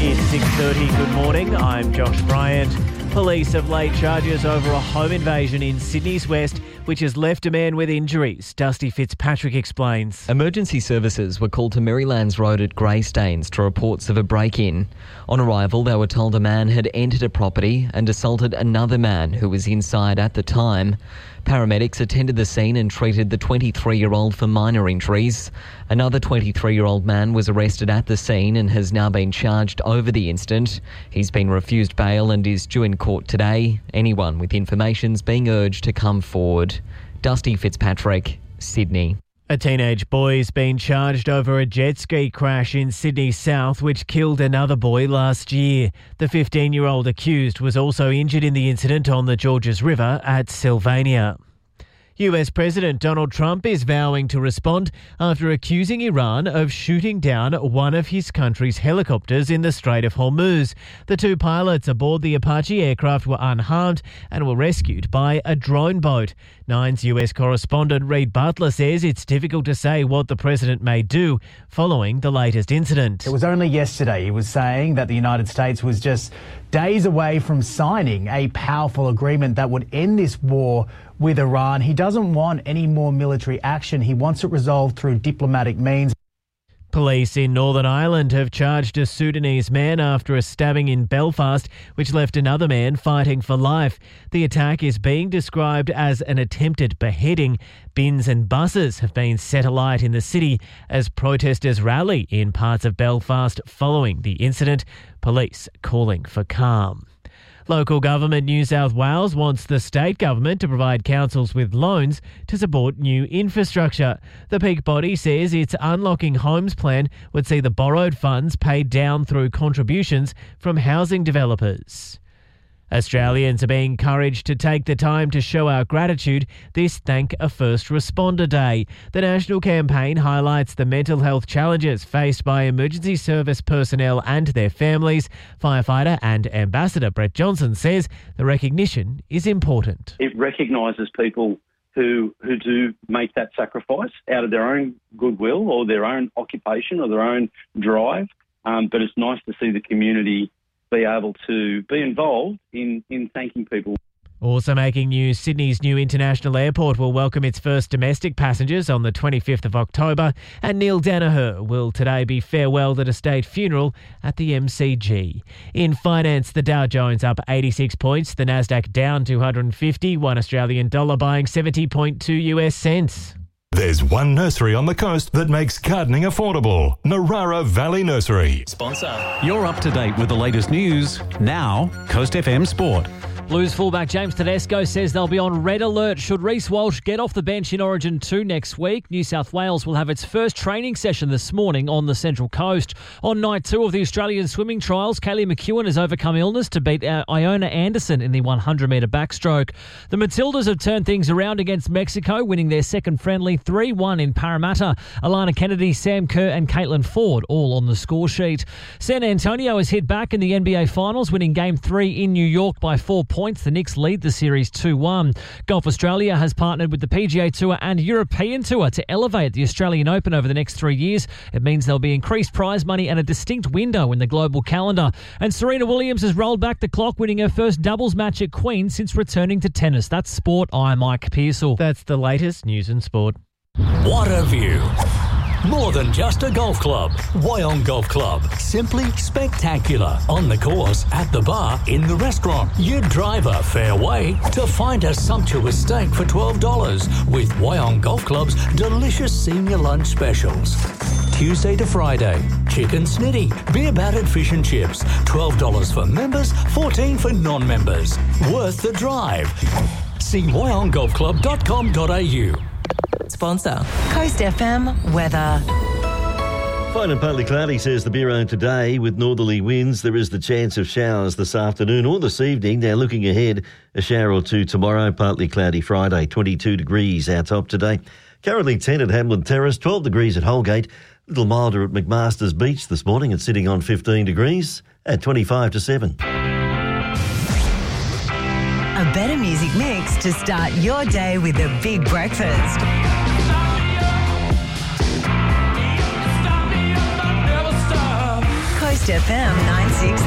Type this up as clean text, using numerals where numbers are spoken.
It's 6:30. Good morning. I'm Josh Bryant. Police have laid charges over a home invasion in Sydney's West, which has left a man with injuries. Dusty Fitzpatrick explains. Emergency services were called to Marylands Road at Greystanes to reports of a break-in. On arrival, they were told a man had entered a property and assaulted another man who was inside at the time. Paramedics attended the scene and treated the 23-year-old for minor injuries. Another 23-year-old man was arrested at the scene and has now been charged over the incident. He's been refused bail and is due in court today. Anyone with information's being urged to come forward. Dusty Fitzpatrick, Sydney. A teenage boy's been charged over a jet ski crash in Sydney South, which killed another boy last year. The 15-year-old accused was also injured in the incident on the Georges River at Sylvania. US President Donald Trump is vowing to respond after accusing Iran of shooting down one of his country's helicopters in the Strait of Hormuz. The two pilots aboard the Apache aircraft were unharmed and were rescued by a drone boat. Nine's US correspondent Reid Butler says it's difficult to say what the president may do following the latest incident. It was only yesterday he was saying that the United States was just days away from signing a powerful agreement that would end this war with Iran. He doesn't want any more military action. He wants it resolved through diplomatic means. Police in Northern Ireland have charged a Sudanese man after a stabbing in Belfast, which left another man fighting for life. The attack is being described as an attempted beheading. Bins and buses have been set alight in the city as protesters rally in parts of Belfast following the incident. Police calling for calm. Local government New South Wales wants the state government to provide councils with loans to support new infrastructure. The peak body says its Unlocking Homes plan would see the borrowed funds paid down through contributions from housing developers. Australians are being encouraged to take the time to show our gratitude this Thank a First Responder Day. The national campaign highlights the mental health challenges faced by emergency service personnel and their families. Firefighter and Ambassador Brett Johnson says the recognition is important. It recognises people who do make that sacrifice out of their own goodwill or their own occupation or their own drive. But it's nice to see the community be able to be involved in thanking people. Also making news, Sydney's new international airport will welcome its first domestic passengers on the 25th of October, and Neil Danaher will today be farewelled at a state funeral at the MCG. In finance, the Dow Jones up 86 points, the Nasdaq down 250, $1 Australian dollar buying 70.2 US cents. There's one nursery on the coast that makes gardening affordable. Narara Valley Nursery. Sponsor. You're up to date with the latest news. Now, Coast FM Sport. Blues fullback James Tedesco says they'll be on red alert should Reece Walsh get off the bench in Origin 2 next week. New South Wales will have its first training session this morning on the Central Coast. On night 2 of the Australian swimming trials, Kaylee McEwen has overcome illness to beat Iona Anderson in the 100-metre backstroke. The Matildas have turned things around against Mexico, winning their second friendly 3-1 in Parramatta. Alana Kennedy, Sam Kerr and Caitlin Ford all on the score sheet. San Antonio has hit back in the NBA Finals, winning Game 3 in New York by 4 points. The Knicks lead the series 2-1. Golf Australia has partnered with the PGA Tour and European Tour to elevate the Australian Open over the next 3 years. It means there'll be increased prize money and a distinct window in the global calendar. And Serena Williams has rolled back the clock, winning her first doubles match at Queen's since returning to tennis. That's sport. I'm Mike Pearsall. That's the latest news and sport. What a view. More than just a golf club. Wyong Golf Club. Simply spectacular. On the course, at the bar, in the restaurant. You drive a fair way to find a sumptuous steak for $12 with Wyong Golf Club's delicious senior lunch specials. Tuesday to Friday, chicken snitty, beer battered fish and chips. $12 for members, $14 for non-members. Worth the drive. See wyonggolfclub.com.au. Sponsor. Coast FM weather. Fine and partly cloudy, says the Bureau today, with northerly winds. There is the chance of showers this afternoon or this evening. Now looking ahead, a shower or two tomorrow, partly cloudy Friday, 22 degrees our top today. Currently 10 at Hamlin Terrace, 12 degrees at Holgate, a little milder at McMaster's Beach this morning. It's sitting on 15 degrees at 25 to 7. A better music mix to start your day with a big breakfast. Coast Coast FM 96.